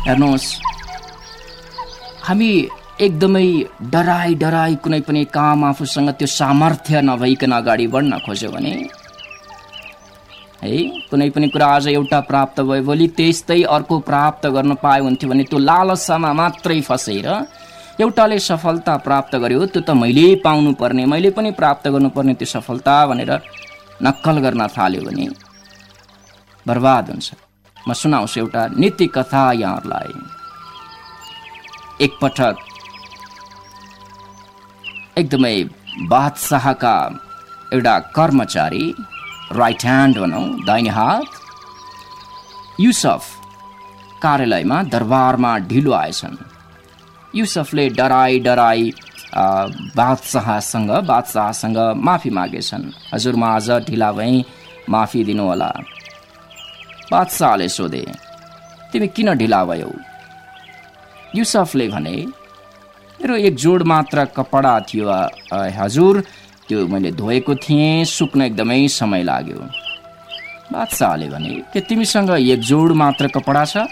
हेर्नुहोस्, हामी एकदमै डराई कुनै पनि काम आफूसँग त्यो सामर्थ्य नभइकन अगाडि बढ्न खोज्यो भने है, कुनै पनि कुरा आज एउटा प्राप्त भयो भोलि त्यस्तै अर्को प्राप्त गर्न पायो हुन्थ्यो भने त्यो लालसामा मात्रै फसेर एउटाले सफलता प्राप्त गर्यो, त्यो त मैले पाउनु पर्ने, मैले पनि प्राप्त गर्नुपर्ने त्यो सफलता भनेर नक्कल गर्न थाल्यो भने बर्बाद हुन्छ। म सुनाउँछु एउटा नीति कथा यहाँहरूलाई। एकपटक एकदमै बादशाहका एउटा कर्मचारी, राइट ह्यान्ड भनौँ, दाहिने हात, युसुफ कार्यालयमा दरबारमा ढिलो आएछन्। युसुफले डराई बादशाहसँग माफी मागेछन्। हजुर, म आज ढिला भएँ, माफी दिनुहोला। बादशाहले सोधे, तिमी किन ढिला भयौ? युसुफले भने, मेरो एक जोड मात्र कपडा थियो हजुर, त्यो मैले धोएको थिएँ, सुक्न एकदमै समय लाग्यो। बादशाहले भने, के तिमीसँग एक जोड मात्र कपडा छ?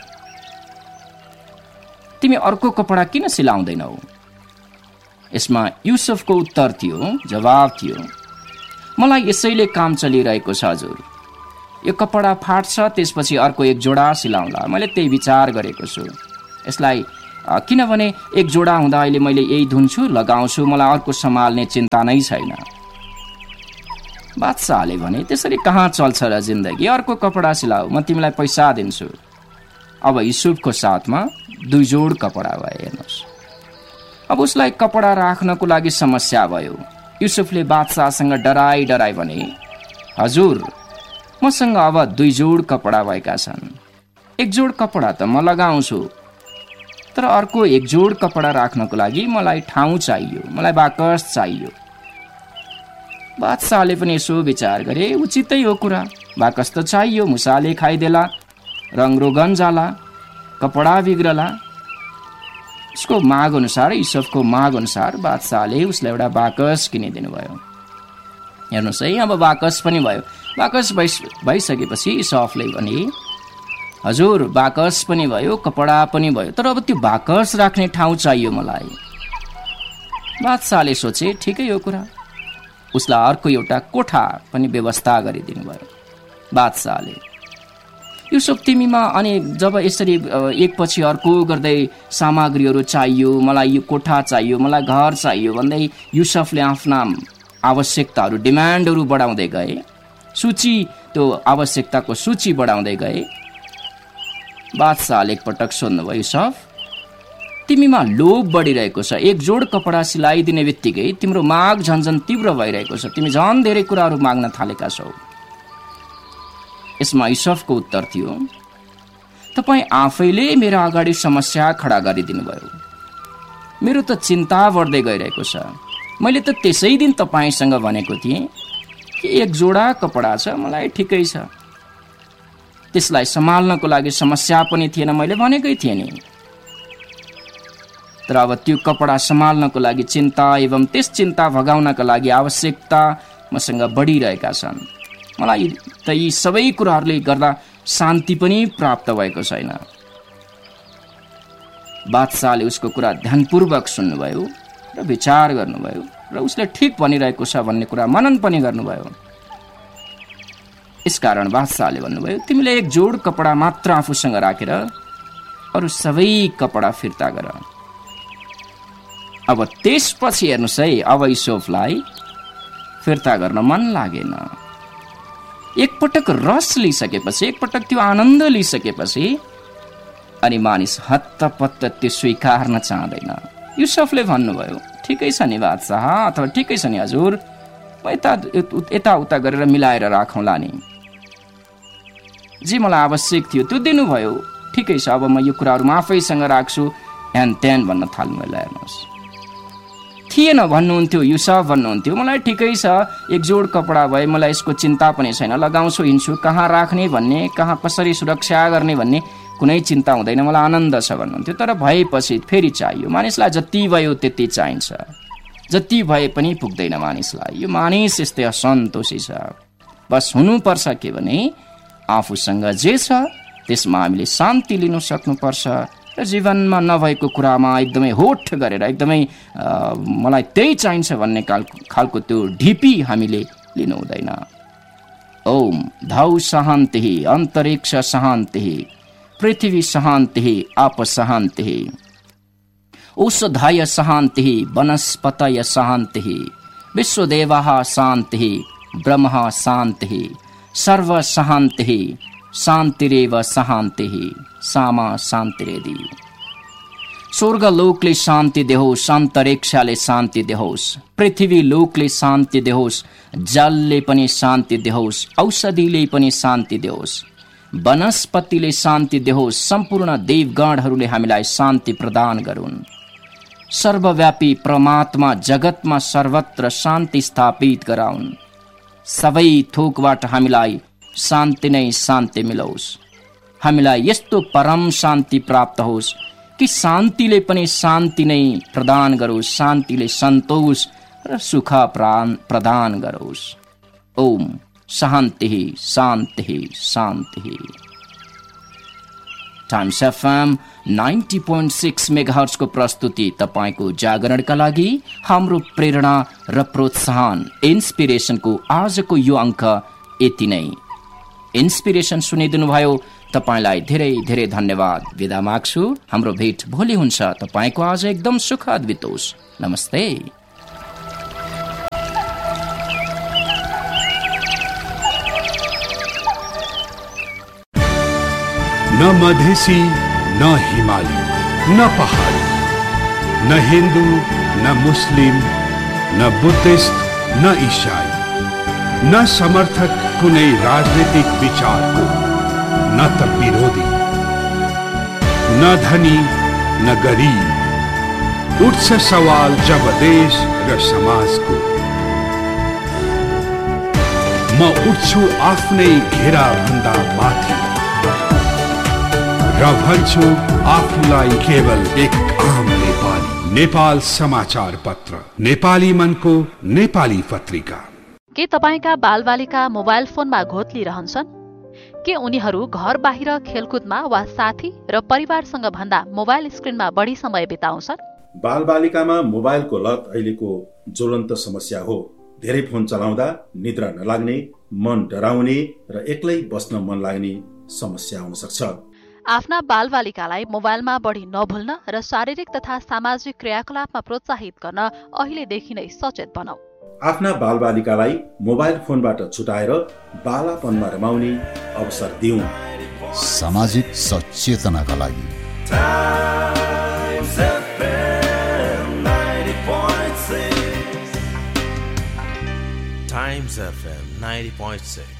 तिमी अर्को कपडा किन सिलाउँदैनौ? यसमा युसुफको उत्तर थियो, जवाब थियो, मलाई यसैले काम चलिरहेको छ हजुर। यो कपडा फाट्छ, त्यसपछि अर्को एक जोडा सिलाउँला, मैले त्यही विचार गरेको छु। यसलाई किनभने एक जोडा हुँदा अहिले मैले यही धुन्छु, लगाउँछु, मलाई अर्को सम्हाल्ने चिन्ता नै छैन। बादशाहले भने, त्यसरी कहाँ चल्छ र जिन्दगी? अर्को कपडा सिलाऊ, म तिमीलाई पैसा दिन्छु। अब युसुफको साथमा 2 जोड कपडा भए। हेर्नुहोस्, अब उसलाई कपडा राख्नको लागि समस्या भयो। युसुफले बादशाहसँग डराई भने, हजुर, मसँग अब 2 जोड कपडा भएका छन्। एक जोड कपडा त म लगाउँछु, तर अर्को एक जोड कपडा राख्नको लागि मलाई ठाउँ चाहियो, मलाई बाकस चाहियो। बादशाहले पनि यसो विचार गरे, उचितै हो कुरा, बाकस त चाहियो, मुसाले खाइदेला, रङरोगन जाला, कपडा बिग्रला। उसको माग अनुसार, युसुफको माग अनुसार बादशाहले उसलाई एउटा बाकस किनिदिनु भयो। हेर्नुहोस् है, अब बाकस पनि भयो। बाकस भइसकेपछि युसुफले भने, हजुर, बाकस पनि भयो, कपडा पनि भयो, तर अब त्यो बाकस राख्ने ठाउँ चाहियो मलाई। बादशाहले सोचे, ठिकै हो कुरा, उसलाई अर्को एउटा कोठा पनि व्यवस्था गरिदिनु भयो बादशाहले। युसुफ, तिमीमा अनि जब यसरी एकपछि अर्को गर्दै सामग्रीहरू चाहियो, मलाई यो कोठा चाहियो, मलाई घर चाहियो भन्दै युसुफले आफ्ना आवश्यकताहरू, डिमान्डहरू बढाउँदै गए, त्यो आवश्यकताको सूची बढाउँदै गए। बादशाहले एकपटक सोध्नुभयो, युसुफ, तिमीमा लोभ बढिरहेको छ, एक जोड कपडा सिलाइदिने बित्तिकै तिम्रो माग झन्झन तीव्र भइरहेको छ, तिमी झन् धेरै कुराहरू माग्न थालेका छौ। यसमा युसुफको उत्तर थियो, तपाईँ आफैले मेरो अगाडि समस्या खडा गरिदिनु भयो, मेरो त चिन्ता बढ्दै गइरहेको छ। मैले त त्यसै दिन तपाईँसँग भनेको थिएँ कि एक जोडा कपडा छ, मलाई ठिकै छ, त्यसलाई सम्हाल्नको लागि समस्या पनि थिएन, मैले भनेकै थिएँ नि। तर अब त्यो कपडा सम्हाल्नको लागि चिन्ता एवं त्यस चिन्ता भगाउनका लागि आवश्यकता मसँग बढिरहेका छन्। मलाई त यी सबै कुराहरूले गर्दा शान्ति पनि प्राप्त भएको छैन। बादशाहले उसको कुरा ध्यानपूर्वक सुन्नुभयो र विचार गर्नुभयो र उसले ठिक भनिरहेको छ भन्ने कुरा मनन पनि गर्नुभयो। यसकारण बादशाहले भन्नुभयो, तिमीले एक जोड कपडा मात्र आफूसँग राखेर अरू सबै कपडा फिर्ता गर। अब त्यसपछि हेर्नुहोस् है, अब युसुफलाई फिर्ता गर्न मन लागेन। एकपटक रस लिइसकेपछि, एकपटक त्यो आनन्द लिइसकेपछि अनि मानिस हत्तपत्त त्यो स्वीकार्न चाहँदैन। युसुफले भन्नुभयो, ठिकै छ नि बादशाह, अथवा ठिकै छ नि हजुर, म यताउता गरेर मिलाएर राखौँला नि, जे मलाई आवश्यक थियो त्यो दिनुभयो, ठिकै छ, अब म यो कुराहरू म आफैसँग राख्छु, ह्यान त्यान भन्न थाल्नु। हेर्नुहोस्, थिएन भन्नुहुन्थ्यो, युसुफ भन्नुहुन्थ्यो, मलाई ठिकै छ, एक जोड कपडा भए, मलाई यसको चिन्ता पनि छैन, लगाउँछु, हिँड्छु, कहाँ राख्ने भन्ने, कहाँ कसरी सुरक्षा गर्ने भन्ने कुनै चिन्ता हुँदैन, मलाई आनन्द छ भन्नुहुन्थ्यो। तर भएपछि फेरि चाहियो, मानिसलाई जति भयो त्यति चाहिन्छ, जति भए पनि पुग्दैन मानिसलाई। यो मानिस यस्तै असन्तोषी छ। बस हुनुपर्छ के भने आफूसँग जे छ त्यसमा हामीले शान्ति लिन सक्नुपर्छ र जीवनमा नभएको कुरामा एकदमै होठ गरेर एकदमै मलाई त्यही चाहिन्छ भन्ने खालको त्यो ढिपी हामीले लिनु हुँदैन। ओम धौ शान्तिः अन्तरिक्ष शान्तिः पृथ्वी शान्तिः आप शान्तिः औषधाय शान्तिः वनस्पतय शान्तिः विश्वदेवः शान्तिः ब्रह्म शान्तिः सर्व शान्तिः शान्तिरेव शान्तिः सामा शान्तिरेदि। स्वर्गलोकले शान्ति देहोस्, अन्तरिक्षले शान्ति देहोस्, पृथ्वी लोकले शान्ति देहोस्, जलले पनि शान्ति देहोस्, औषधिले पनि शान्ति देहोस्, वनस्पतिले शान्ति देहोस्, सम्पूर्ण देवगणहरूले हामीलाई शान्ति प्रदान गरून्। सर्वव्यापी परमात्मा जगतमा सर्वत्र शान्ति स्थापित गराउन्। सबै थोकबाट हामीलाई शान्ति नै शान्ति मिलोस्। हामीलाई यस्तो परम शान्ति प्राप्त होस् कि शान्तिले पनि शान्ति नै प्रदान गरोस्, शान्तिले सन्तोष र सुख प्रदान गरोस्। ओम शान्तिः शान्तिः शान्तिः। टाइम्स एफएम 90.6 मेगाहर्ट्ज को प्रस्तुति तपाईको जागरणका लागि हाम्रो प्रेरणा र प्रोत्साहन इन्स्पिरेसनको आजको यो अङ्क यति नै। इन्स्पिरेसन सुनिदिनु भयो, तपाईलाई धेरै धेरै धन्यवाद। बिदा माग्छु। हाम्रो भेट भोलि हुन्छ। तपाईको आज एकदम सुखद बितोस्। नमस्ते। न मधेसी न हिमाली न पहाडी, न हिन्दू न मुस्लिम न बुद्धिस्ट न ईसाई, न समर्थक कुनै राजनीतिक विचारको, न त विरोधी, न धनी न गरीब। उठ्छ सवाल जब देश र समाजको, म उठ्छु आफ्नै घेरा भन्दा माथि र भन्छु आफूलाई केवल एक आम नेपाली। नेपाल समाचार पत्र, नेपाली मनको नेपाली पत्रिका। के तपाईका बालबालिका मोबाइल फोनमा घोत्लिरहन्छन्? के उनीहरू घर बाहिर खेलकुदमा वा साथी र परिवारसँग भन्दा मोबाइल स्क्रिनमा बढी समय बिताउँछन्? बालबालिकामा मोबाइलको लत अहिलेको ज्वलन्त समस्या हो। धेरै फोन चलाउँदा निद्रा नलाग्ने, मन डराउने र एक्लै बस्न मन लाग्ने समस्या हुन सक्छ। आफ्ना बालबालिकालाई मोबाइलमा बढी नभुल्न र शारीरिक तथा सामाजिक क्रियाकलापमा प्रोत्साहित गर्न अहिलेदेखि नै सचेत बनाऊ। आफ्ना बालबालिकालाई मोबाइल फोनबाट छुटाएर बालापनमा रमाउने अवसर दिउँ। सामाजिक सचेतनाका लागि Times FM 90.6